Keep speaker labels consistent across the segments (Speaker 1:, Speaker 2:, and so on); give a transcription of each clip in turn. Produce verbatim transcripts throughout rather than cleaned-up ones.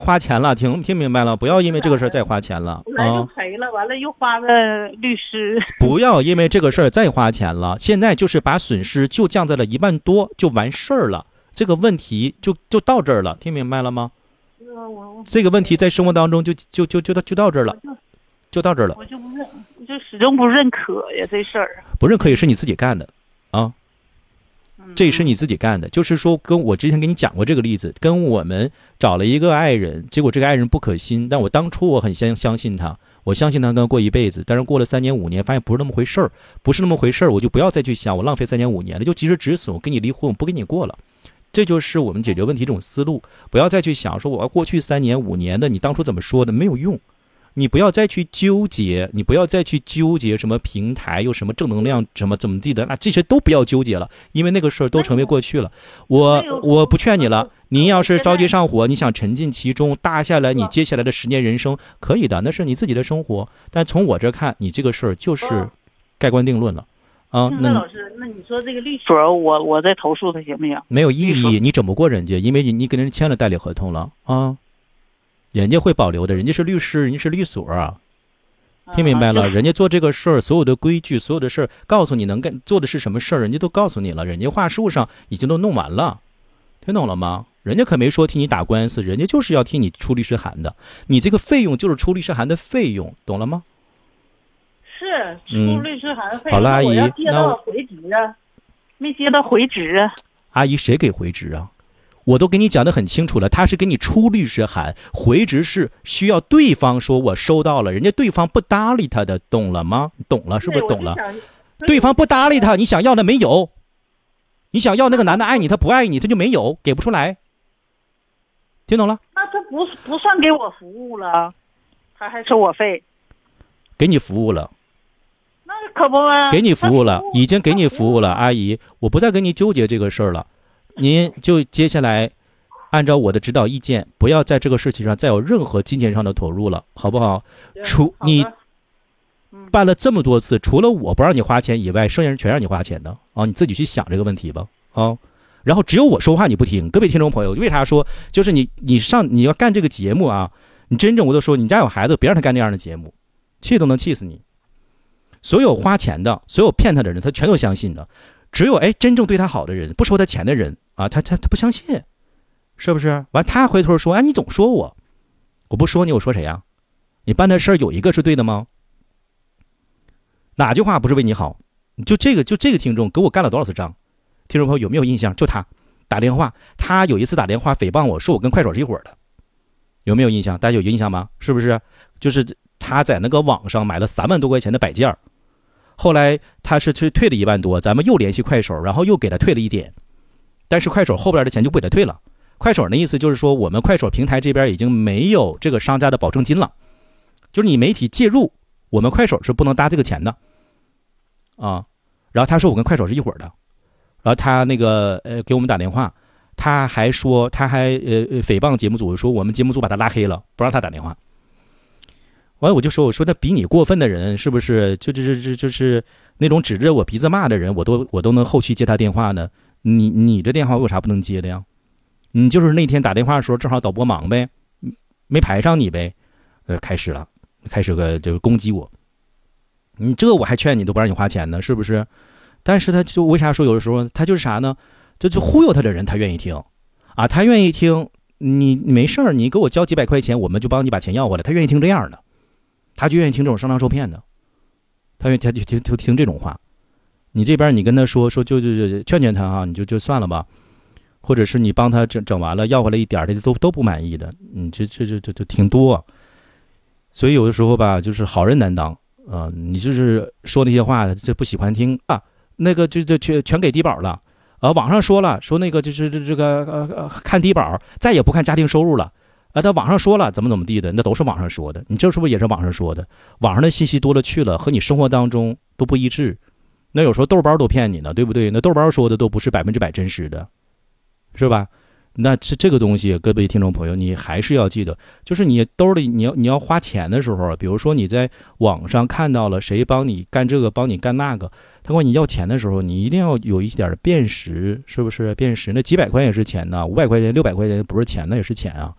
Speaker 1: 花钱了，听听明白了？不要因为这个事儿再花钱了
Speaker 2: 来就赔了，完了又花个律师。
Speaker 1: 不要因为这个事儿再花钱了，现在就是把损失就降在了一万多就完事儿了，这个问题就就到这儿了，听明白了吗？这个问题在生活当中就就就就到就到这儿了，就到这儿了。
Speaker 2: 我就不认，我就始终不认可呀，这事儿。
Speaker 1: 不认可也是你自己干的，啊。这也是你自己干的，就是说，跟我之前跟你讲过这个例子，跟我们找了一个爱人，结果这个爱人不可心，但我当初我很相相信他，我相信他跟他过一辈子，但是过了三年五年，发现不是那么回事儿，不是那么回事儿，我就不要再去想，我浪费三年五年了，就及时止损，我跟你离婚，我不跟你过了。这就是我们解决问题这种思路，不要再去想说我要过去三年五年的，你当初怎么说的没有用。你不要再去纠结，你不要再去纠结什么平台有什么正能量什么怎么地的，那这些都不要纠结了，因为那个事儿都成为过去了。我我不劝你了，您要是着急上火，你想沉浸其中搭下来你接下来的十年人生，可以的，那是你自己的生活。但从我这看，你这个事儿就是盖棺定论了啊。
Speaker 2: 那老师，那你说这个律所，我我再投诉他行不行？
Speaker 1: 没有意义，你整不过人家，因为你你跟人签了代理合同了啊。人家会保留的，人家是律师，人家是律所啊，听明白了？人家做这个事儿，所有的规矩，所有的事儿，告诉你能干做的是什么事儿，人家都告诉你了，人家话术上已经都弄完了，听懂了吗？人家可没说替你打官司，人家就是要替你出律师函的，你这个费用就是出律师函的费用，懂了吗？
Speaker 2: 是出律师函费用。
Speaker 1: 好了，阿姨，
Speaker 2: 我要接到回执啊，没接到回执啊。
Speaker 1: 阿姨，谁给回执啊？我都给你讲得很清楚了，他是给你出律师函，回执是需要对方说我收到了，人家对方不搭理他的，懂了吗？懂了，是不是懂了？对方不搭理他，你想要的没有，你想要那个男的爱你，他不爱你，他就没有，给不出来，听懂了？
Speaker 2: 那他不不算给我服务了，他还收我费？
Speaker 1: 给你服务了。
Speaker 2: 那可不吗？
Speaker 1: 给你服务了，已经给你服务了，阿姨，我不再跟你纠结这个事儿了。您就接下来按照我的指导意见，不要在这个事情上再有任何金钱上的投入了，好不好？除你办了这么多次，除了我不让你花钱以外，剩下人全让你花钱的啊！你自己去想这个问题吧啊！然后只有我说话你不听，各位听众朋友，为啥说就是你你上你要干这个节目啊？你真正我都说你家有孩子，别让他干这样的节目，气都能气死你。所有花钱的，所有骗他的人，他全都相信的。只有哎，真正对他好的人，不收他钱的人啊，他他他不相信，是不是？完，他回头说，哎，你总说我，我不说你，我说谁呀？你办的事儿有一个是对的吗？哪句话不是为你好？就这个，就这个听众给我干了多少次仗？听众朋友有没有印象？就他打电话，他有一次打电话诽谤我说我跟快手是一伙的，有没有印象？大家有印象吗？是不是？就是他在那个网上买了三万多块钱的摆件，后来他是去退了一万多，咱们又联系快手，然后又给他退了一点，但是快手后边的钱就不给他退了。快手的意思就是说，我们快手平台这边已经没有这个商家的保证金了，就是你媒体介入，我们快手是不能搭这个钱的啊。然后他说我跟快手是一伙的，然后他那个呃给我们打电话，他还说他还呃诽谤节目组，说我们节目组把他拉黑了，不让他打电话。完了我就说，我说那比你过分的人是不是就就就就是那种指着我鼻子骂的人，我都我都能后期接他电话呢？你你的电话为啥不能接的呀？你就是那天打电话的时候正好导播忙呗，没排上你呗，呃开始了，开始个就是攻击我。你这我还劝你都不让你花钱呢，是不是？但是他就为啥说有的时候他就是啥呢？就就忽悠他的人他愿意听啊，他愿意听你没事儿，你给我交几百块钱，我们就帮你把钱要回来，他愿意听这样的。他就愿意听这种上当受骗的，他愿意他就听听听这种话。你这边你跟他说说就就就劝劝他啊，你就就算了吧，或者是你帮他整整完了要回来一点的都都不满意的，你这这这这这挺多、啊。所以有的时候吧，就是好人难当啊、呃，你就是说那些话这不喜欢听啊，那个就就全全给低保了啊，网上说了说那个就是这个呃呃看低保再也不看家庭收入了。啊，他网上说了怎么怎么地的，那都是网上说的，你这是不是也是网上说的？网上的信息多了去了，和你生活当中都不一致。那有时候豆包都骗你呢，对不对？那豆包说的都不是百分之百真实的，是吧？那这这个东西，各位听众朋友，你还是要记得，就是你兜里你要你要花钱的时候，比如说你在网上看到了谁帮你干这个，帮你干那个，他管你要钱的时候，你一定要有一点辨识，是不是？辨识那几百块钱是钱呢，五百块钱、六百块钱不是钱，那也是钱啊。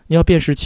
Speaker 1: 你要辨识清